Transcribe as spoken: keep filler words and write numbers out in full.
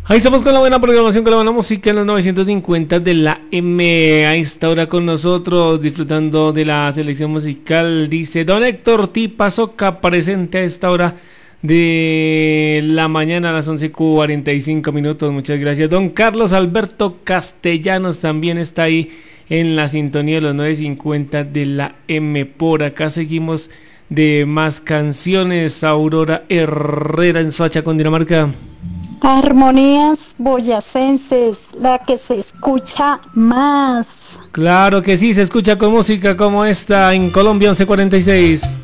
Ahí estamos con la buena programación, con la buena música en los novecientos cincuenta de la M. A esta hora con nosotros, disfrutando de la selección musical, dice don Héctor Tipa Soca, presente a esta hora de la mañana a las once cuarenta y cinco minutos. Muchas gracias. Don Carlos Alberto Castellanos también está ahí en la sintonía de los novecientos cincuenta de la M. Por acá seguimos de más canciones. Aurora Herrera en Soacha, Cundinamarca. Armonías boyacenses, la que se escucha más. Claro que sí, se escucha con música como esta en Colombia once cuarenta y seis.